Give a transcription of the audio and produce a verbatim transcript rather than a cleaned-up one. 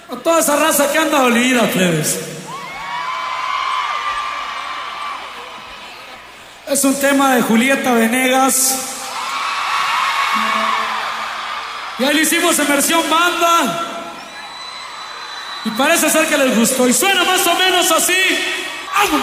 A toda esa raza que anda dolida, plebes. Es un tema de Julieta Venegas. Y ahí lo hicimos en versión banda. Y parece ser que les gustó. Y suena más o menos así. ¡Vámonos!